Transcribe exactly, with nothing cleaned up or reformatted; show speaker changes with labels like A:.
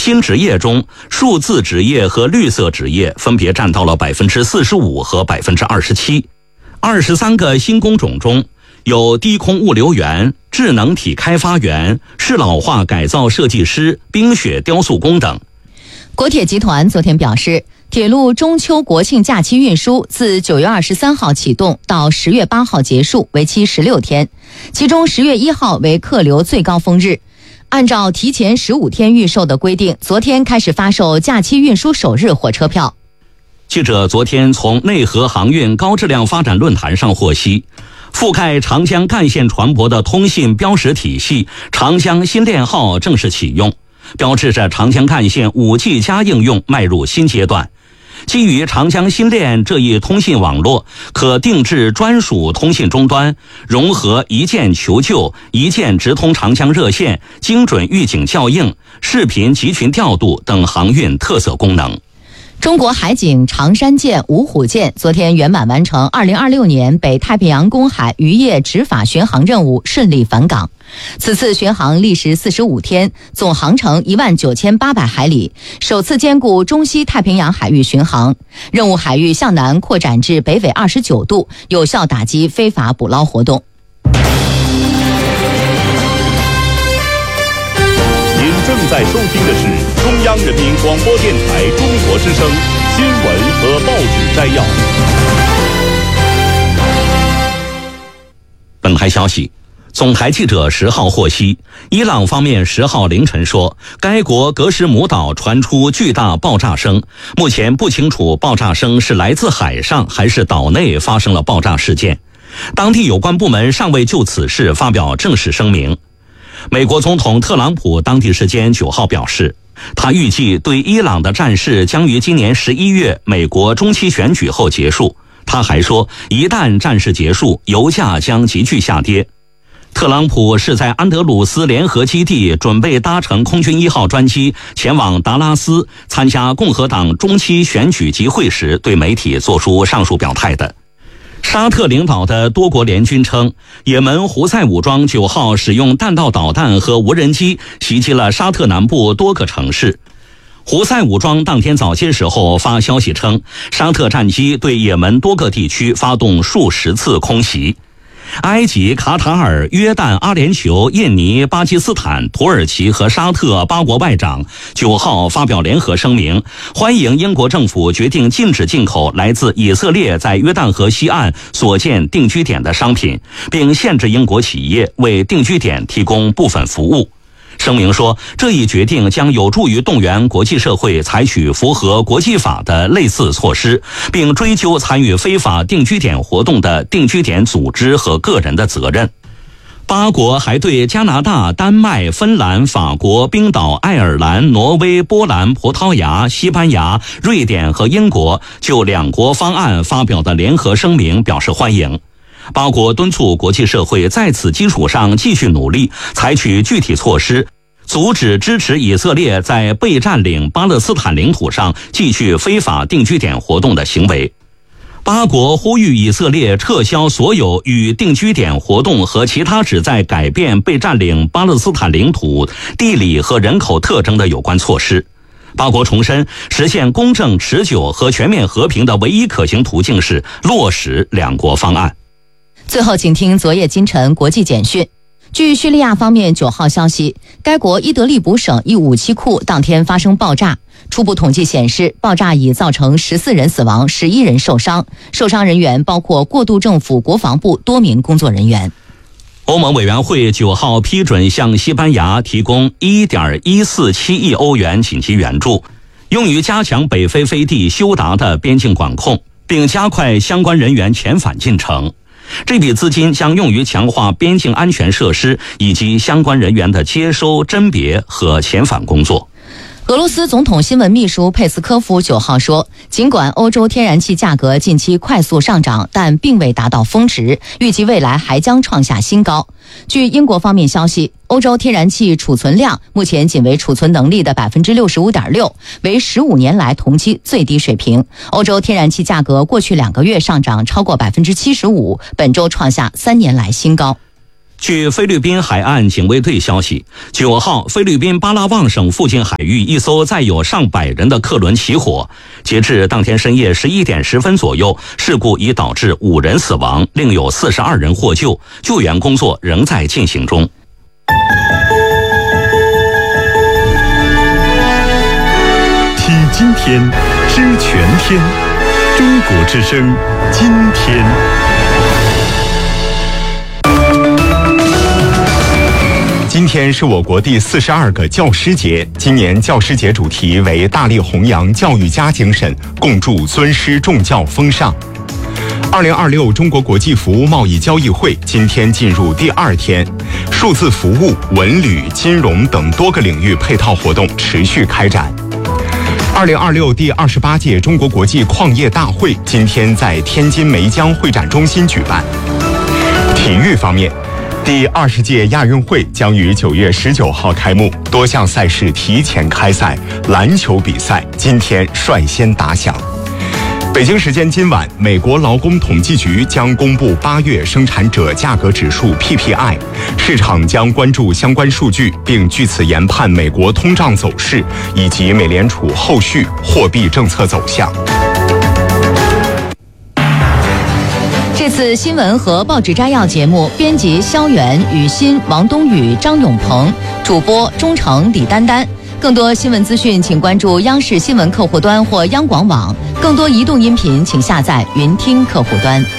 A: 新职业中，数字职业和绿色职业分别占到了百分之四十五和百分之二十七。二十三个新工种中，有低空物流员、智能体开发员、适老化改造设计师、冰雪雕塑工等。
B: 国铁集团昨天表示，铁路中秋国庆假期运输自九月二十三号启动到十月八号结束，为期十六天，其中十月一号为客流最高峰日。按照提前十五天预售的规定，昨天开始发售假期运输首日火车票。
A: 记者昨天从内河航运高质量发展论坛上获悉，覆盖长江干线船舶的通信标识体系长江新链号正式启用，标志着长江干线 五 G 加应用迈入新阶段。基于长江新链这一通信网络，可定制专属通信终端，融合一键求救、一键直通长江热线、精准预警校应、视频集群调度等航运特色功能。
B: 中国海警长山舰、芜湖舰昨天圆满完成二零二六年北太平洋公海渔业执法巡航任务，顺利返港。此次巡航历时四十五天，总航程一万九千八百海里，首次兼顾中西太平洋海域巡航。任务海域向南扩展至北纬二十九度，有效打击非法捕捞活动。
C: 您正在收听的是中央人民广播电台中国之声新闻和报纸摘要。
A: 本台消息，总台记者十号获悉，伊朗方面十号凌晨说，该国格什姆岛传出巨大爆炸声，目前不清楚爆炸声是来自海上还是岛内发生了爆炸事件。当地有关部门尚未就此事发表正式声明。美国总统特朗普当地时间九号表示，他预计对伊朗的战事将于今年十一月美国中期选举后结束。他还说，一旦战事结束，油价将急剧下跌。特朗普是在安德鲁斯联合基地准备搭乘空军一号专机前往达拉斯参加共和党中期选举集会时对媒体作出上述表态的。沙特领导的多国联军称，也门胡塞武装九号使用弹道导弹和无人机袭击了沙特南部多个城市。胡塞武装当天早些时候发消息称，沙特战机对也门多个地区发动数十次空袭。埃及、卡塔尔、约旦、阿联酋、印尼、巴基斯坦、土耳其和沙特八国外长九号发表联合声明，欢迎英国政府决定禁止进口来自以色列在约旦河西岸所建定居点的商品，并限制英国企业为定居点提供部分服务。声明说，这一决定将有助于动员国际社会采取符合国际法的类似措施，并追究参与非法定居点活动的定居点组织和个人的责任。八国还对加拿大、丹麦、芬兰、法国、冰岛、爱尔兰、挪威、波兰、葡萄牙、西班牙、瑞典和英国就两国方案发表的联合声明表示欢迎。八国敦促国际社会在此基础上继续努力，采取具体措施，阻止支持以色列在被占领巴勒斯坦领土上继续非法定居点活动的行为。八国呼吁以色列撤销所有与定居点活动和其他旨在改变被占领巴勒斯坦领土地理和人口特征的有关措施。八国重申，实现公正、持久和全面和平的唯一可行途径是落实两国方案。
B: 最后请听昨夜今晨国际简讯。据叙利亚方面九号消息，该国伊德利卜省一武器库当天发生爆炸，初步统计显示，爆炸已造成十四人死亡，十一人受伤，受伤人员包括过渡政府国防部多名工作人员。
A: 欧盟委员会九号批准向西班牙提供 一点一四七亿欧元紧急援助，用于加强北非飞地休达的边境管控，并加快相关人员遣返进程。这笔资金将用于强化边境安全设施以及相关人员的接收、甄别和遣返工作。
B: 俄罗斯总统新闻秘书佩斯科夫九号说，尽管欧洲天然气价格近期快速上涨，但并未达到峰值，预计未来还将创下新高。据英国方面消息，欧洲天然气储存量目前仅为储存能力的 百分之六十五点六， 为十五年来同期最低水平。欧洲天然气价格过去两个月上涨超过 百分之七十五， 本周创下三年来新高。
A: 据菲律宾海岸警卫队消息，九号菲律宾巴拉望省附近海域一艘载有上百人的客轮起火，截至当天深夜十一点十分左右，事故已导致五人死亡，另有四十二人获救，救援工作仍在进行中。
C: 听今天，知全天，中国之声，今天。今天是我国第四十二个教师节，今年教师节主题为大力弘扬教育家精神，共筑尊师重教风尚。二零二六中国国际服务贸易交易会今天进入第二天，数字服务、文旅、金融等多个领域配套活动持续开展。二零二六第二十八届中国国际矿业大会今天在天津梅江会展中心举办。体育方面，第二十届亚运会将于九月十九号开幕，多项赛事提前开赛，篮球比赛今天率先打响。北京时间今晚，美国劳工统计局将公布八月生产者价格指数 P P I， 市场将关注相关数据，并据此研判美国通胀走势以及美联储后续货币政策走向。
B: 这次新闻和报纸摘要节目，编辑肖远、雨欣、王冬雨、张永鹏，主播钟诚、李丹丹。更多新闻资讯，请关注央视新闻客户端或央广网。更多移动音频，请下载云听客户端。